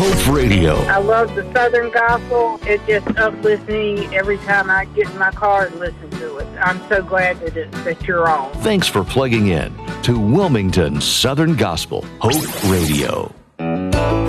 Hope Radio. I love the Southern Gospel. It just uplifts me every time I get in my car and listen to it. I'm so glad that you're on. Thanks for plugging in to Wilmington Southern Gospel Hope Radio.